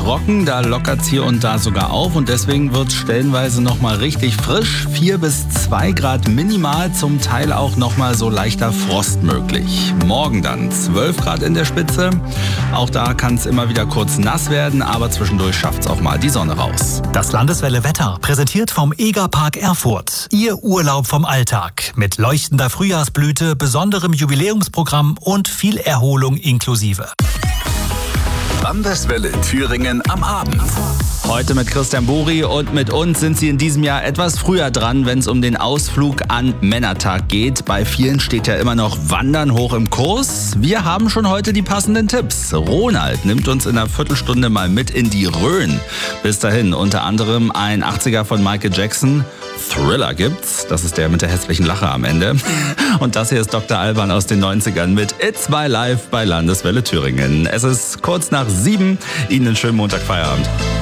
trocken, da lockert es hier und da sogar auf und deswegen wird es stellenweise nochmal richtig frisch. 4 bis 2 Grad minimal, zum Teil auch nochmal so leichter Frost möglich. Morgen dann 12 Grad in der Spitze. Auch da kann es immer wieder kurz nass werden, aber zwischendurch schafft es auch mal die Sonne raus. Das Landeswelle Wetter, präsentiert vom Egerpark Erfurt. Ihr Urlaub vom Alltag mit leuchtender Frühjahrsblüte, besonderem Jubiläumsprogramm und viel Erholung inklusive. Landeswelle Thüringen am Abend. Heute mit Christian Buri und mit uns sind Sie in diesem Jahr etwas früher dran, wenn es um den Ausflug an Männertag geht. Bei vielen steht ja immer noch Wandern hoch im Kurs. Wir haben schon heute die passenden Tipps. Ronald nimmt uns in einer Viertelstunde mal mit in die Rhön. Bis dahin unter anderem ein 80er von Michael Jackson. Thriller gibt's. Das ist der mit der hässlichen Lache am Ende. Und das hier ist Dr. Alban aus den 90ern mit It's My Life bei Landeswelle Thüringen. Es ist kurz nach 7. Ihnen einen schönen Montag, Feierabend.